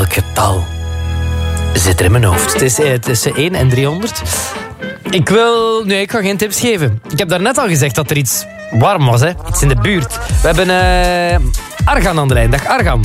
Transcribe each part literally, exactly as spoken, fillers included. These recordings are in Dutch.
Welk getal zit er in mijn hoofd? Het is eh, tussen één en driehonderd. Ik wil... Nee, ik ga geen tips geven. Ik heb daarnet al gezegd dat er iets warm was, hè. Iets in de buurt. We hebben uh, Argan aan de lijn. Dag, Argan.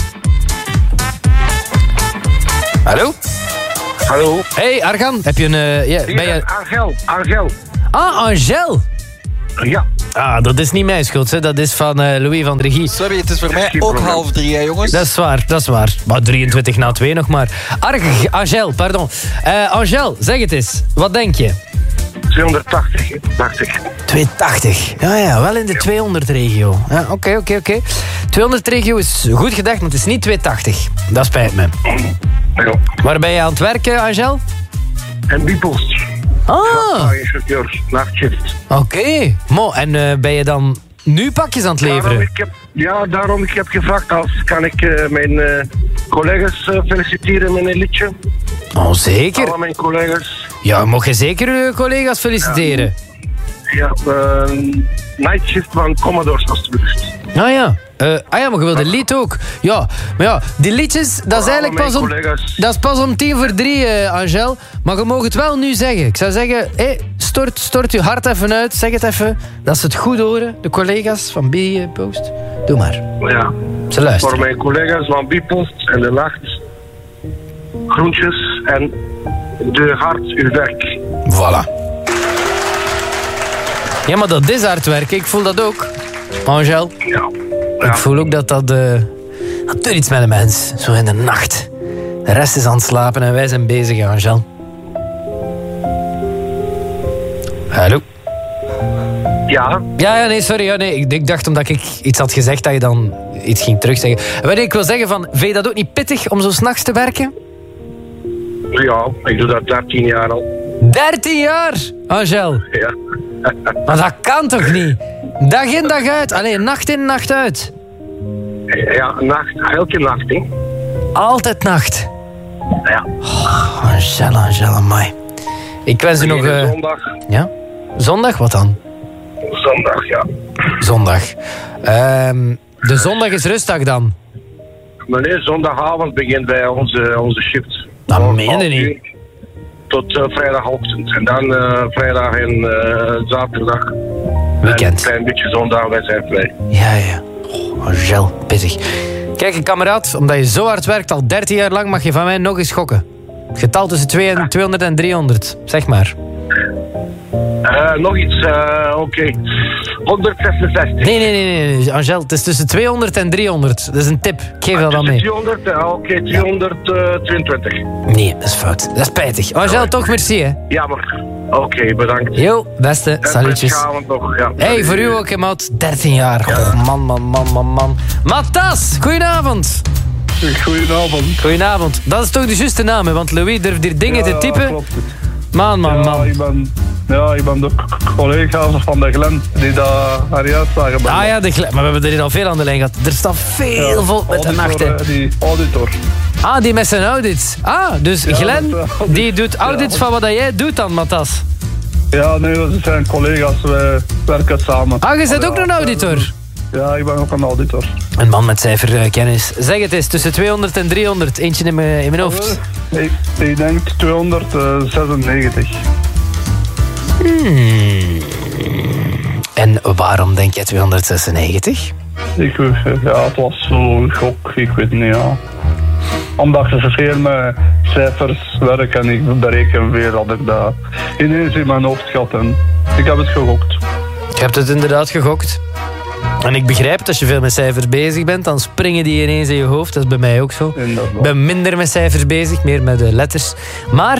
Hallo? Hallo. Hey, Argan. Heb je een... Uh, ja, ben je... Angel. Angel. Ah, Angel. Ja. Ah, dat is niet mijn schuld, hè. Dat is van uh, Louis van de Regie. Sorry, het is voor mij ook half drie, hè, jongens. Dat is waar, dat is waar. Maar drieëntwintig na twee nog maar. Arg, Angel, pardon. Uh, Angel, zeg het eens. Wat denk je? tweehonderdtachtig, tachtig. tweehonderdtachtig. Ja, ja, wel in de tweehonderd-regio. Ja, oké, oké, oké. tweehonderd-regio is goed gedacht, maar het is niet tweehonderdtachtig. Dat spijt me. Ja. Waar ben je aan het werken, Angel? En Biepost. Ah, Chauffeur, nachtshift. oké. Okay. Mo, en uh, ben je dan nu pakjes aan het Daarom leveren? ik heb, ja, daarom ik heb gevraagd als kan ik uh, mijn uh, collega's uh, feliciteren met een liedje. Oh, zeker. Alle mijn collega's. Ja, mag je zeker je collega's feliciteren? Ja, uh, Nightshift van Commodores, alstublieft. Ah ja. Uh, ah ja, maar je wil de lied ook. Ja, maar ja, die liedjes, dat is eigenlijk pas om, dat is pas om tien voor drie, uh, Angel. Maar je mag het wel nu zeggen. Ik zou zeggen, hey, stort, stort je hart even uit. Zeg het even, dat ze het goed horen. De collega's van B-Post. Doe maar. Ja. Ze luisteren. Voor mijn collega's van B-Post en de Nacht. Groentjes en de hart uw werk. Voilà. Ja, maar dat is hard werken. Ik voel dat ook. Angel. Ja. Ik voel ook dat dat... Uh, dat doet iets met de mens. Zo in de nacht. De rest is aan het slapen en wij zijn bezig, Angel. Hallo? Ja. Ja, ja, nee, sorry. Ja, nee. Ik, ik dacht omdat ik iets had gezegd dat je dan iets ging terugzeggen. Maar nee, ik wil zeggen van... Vind je dat ook niet pittig om zo 's nachts te werken? Ja, ik doe dat dertien jaar al. dertien jaar, Angel. Ja. Maar dat kan toch niet? Dag in, dag uit. Alleen nacht in, nacht uit. Ja, nacht. Elke nacht, hè. Altijd nacht. Ja. Oh, Angel, Angel, amai. Ik wens u nog... Uh... Zondag. Ja? Zondag? Wat dan? Zondag, ja. Zondag. Um, de zondag is rustdag dan? Maar nee, zondagavond begint bij onze, onze shift. Dat meen je niet. Tot uh, vrijdagochtend. En dan uh, vrijdag en uh, zaterdag. Weekend. En een klein beetje zondag, wij zijn vrij. Ja, ja. Oh, Angel, pittig. Kijk, een kameraad, omdat je zo hard werkt, al dertien jaar lang, mag je van mij nog eens gokken. Het getal tussen tweehonderd en driehonderd. Zeg maar. Uh, nog iets, uh, oké. Okay. honderdzesenzestig. Nee, nee, nee, nee, Angel, het is tussen tweehonderd en driehonderd. Dat is een tip. Ik geef dat dan mee. tweehonderd, uh, oké, okay, tweehonderdtweeëntwintig. Nee, dat is fout. Dat is spijtig. Angel, oh, toch merci, hè. Jammer. Oké, okay, bedankt. Jo, beste, salutjes. Toch, ja. Hey, voor u ook, hè, maat. dertien jaar. Ja. Oh, man, man, man, man, man. Matas, goedenavond. Goedenavond. Goedenavond. Dat is toch de juiste naam, hè? Want Louis durft hier dingen ja, te typen. Klopt. Man, man, ja, man. Ik ben, ja, ik ben de collega van de Glen die daar eruit zagen. Ah ja, de Glen. Maar we hebben er hier al veel aan de lijn gehad. Er staat veel ja, vol met auditor, de nachten. Die auditor. Ah, die met zijn audits. Ah, dus ja, Glen, die doet audits ja. van wat jij doet dan, Matas. Ja, nee, dat zijn collega's. We werken samen. Ah, je bent ook een auditor? Ja, ik ben ook een auditor. Een man met cijferkennis. Zeg het eens, tussen tweehonderd en driehonderd. Eentje in mijn, in mijn hoofd. Ik, ik denk tweehonderdzesennegentig. Hmm. En waarom denk jij tweehonderdzesennegentig? Ik, ja, het was zo'n gok. Ik weet niet, ja. Omdat ze veel met cijfers werken en ik bereken weer dat ik dat ineens in mijn hoofd had. En ik heb het gegokt. Je hebt het inderdaad gegokt. En ik begrijp het, als je veel met cijfers bezig bent, dan springen die ineens in je hoofd. Dat is bij mij ook zo. Inderdaad. Ik ben minder met cijfers bezig, meer met de letters. Maar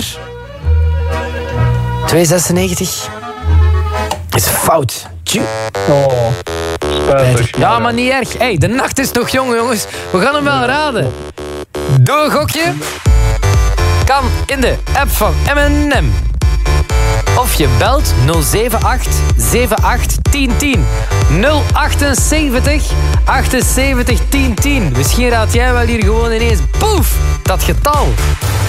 tweehonderdzesennegentig is fout. Tju. Oh, spijtig. Ja, maar niet erg. Hey, de nacht is nog jong, jongens. We gaan hem wel raden. Doe een gokje. Kan in de app van M en M. Of je belt nul zeven acht zeven acht tien tien. nul achtenzeventig achtenzeventig tien tien. Misschien raad jij wel hier gewoon ineens, poef, dat getal.